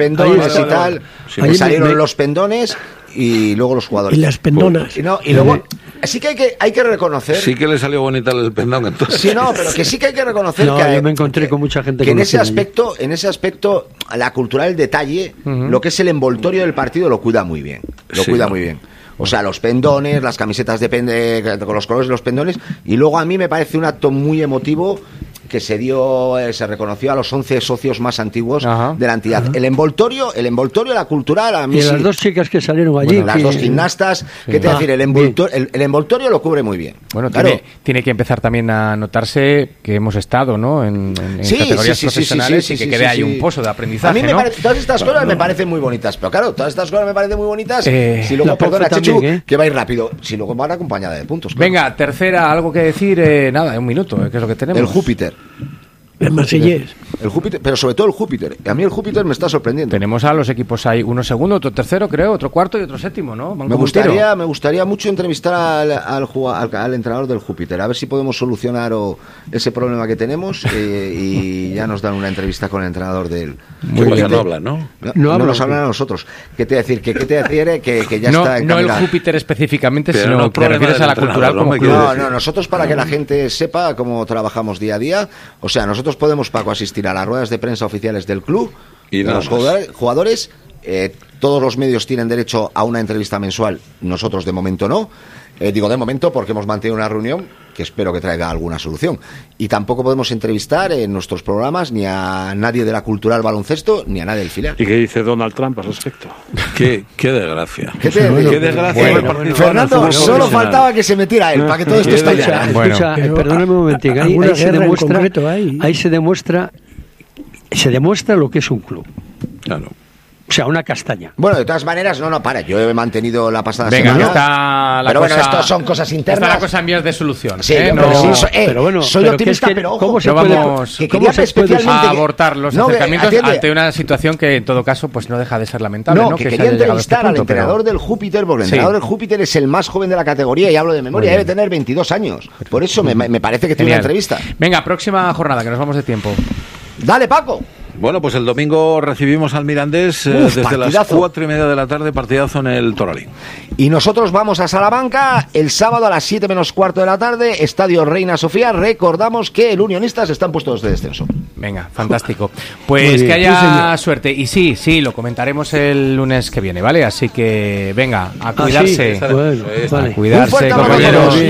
pendones y tal. Sí, salieron los pendones y luego los jugadores. Y las pendonas. Y luego... Sí que hay que reconocer... Sí que le salió bonita el pendón, entonces. Sí, no, pero que sí que hay que reconocer que... yo me encontré con mucha gente que en ese aspecto, la cultura del detalle, lo que es el envoltorio del partido lo cuida muy bien. Muy bien. O sea, los pendones, las camisetas con los colores de los pendones. Y luego a mí me parece un acto muy emotivo que se reconoció a los 11 socios más antiguos de la entidad. El envoltorio, la cultural, a mí y las dos chicas que salieron allí. Bueno, las dos gimnastas, ¿qué te voy a decir? El envoltorio lo cubre muy bien. Bueno, claro. tiene que empezar también a notarse que hemos estado, ¿no? En categorías profesionales y que quede ahí un pozo de aprendizaje. A mí me parece, todas estas cosas me parecen muy bonitas, pero claro, todas estas cosas me parecen muy bonitas. Si luego, perdona, Chechu, que va a ir rápido. Si luego van acompañada de puntos. Claro. Venga, tercera, algo que decir, nada, un minuto, que es lo que tenemos. El Júpiter. El Marsellés. El Júpiter, pero sobre todo el Júpiter. A mí el Júpiter me está sorprendiendo. Tenemos a los equipos ahí, uno segundo, otro tercero, creo, otro cuarto y otro séptimo, ¿no? Me gustaría mucho entrevistar al entrenador del Júpiter, a ver si podemos solucionar ese problema que tenemos y ya nos dan una entrevista con el entrenador del Júpiter. No hablan, ¿no? No nos hablan a nosotros. ¿Qué te decir? ¿Qué te refiere? Que ya está no el Júpiter específicamente, pero sino que te refieres a la cultural como club. No, nosotros para que la gente sepa cómo trabajamos día a día, o sea, nosotros podemos, Paco, asistir a las ruedas de prensa oficiales del club y de los jugadores. Todos los medios tienen derecho a una entrevista mensual, nosotros de momento no. Digo de momento porque hemos mantenido una reunión que espero que traiga alguna solución. Y tampoco podemos entrevistar en nuestros programas ni a nadie de la cultural baloncesto ni a nadie del filial. ¿Y qué dice Donald Trump al respecto? Qué desgracia. Qué desgracia. Bueno, Fernando, solo faltaba que se metiera él para que todo esto estallara. Escucha, perdóname un momentico. Ahí se demuestra lo que es un club. Claro. O sea, una castaña. Bueno, de todas maneras, para. Yo he mantenido la pasada semana. Pero bueno, esto son cosas internas. Está la cosa en vías de solución. Sí, pero bueno, soy optimista, pero ojo. ¿Cómo se puede abortar los acercamientos ante una situación que, en todo caso, pues no deja de ser lamentable? Que quería entrevistar al entrenador del Júpiter, porque el entrenador del Júpiter es el más joven de la categoría, y hablo de memoria, debe tener 22 años. Por eso me parece que tiene una entrevista. Venga, próxima jornada, que nos vamos de tiempo. Dale, Paco. Bueno, pues el domingo recibimos al Mirandés desde las 4:30 de la tarde, partidazo en el Toralín. Y nosotros vamos a Salamanca el sábado a las 7:15 de la tarde, Estadio Reina Sofía. Recordamos que el Unionistas está en puestos de descenso. Venga, fantástico. Pues que haya suerte. Y sí, lo comentaremos el lunes que viene, ¿vale? Así que venga, a cuidarse. Bueno, a cuidarse, compañeros.